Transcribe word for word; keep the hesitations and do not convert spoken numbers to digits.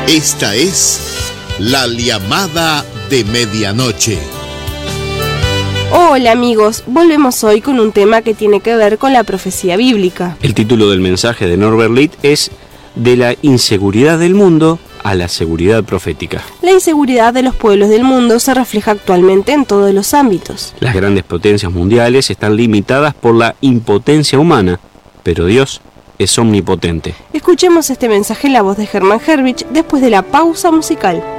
Esta es la llamada de medianoche. Hola amigos, volvemos hoy con un tema que tiene que ver con la profecía bíblica. El título del mensaje de Norbert Litt es De la inseguridad del mundo a la seguridad profética. La inseguridad de los pueblos del mundo se refleja actualmente en todos los ámbitos. Las grandes potencias mundiales están limitadas por la impotencia humana, pero Dios es omnipotente. Escuchemos este mensaje en la voz de Hermann Herrich después de la pausa musical.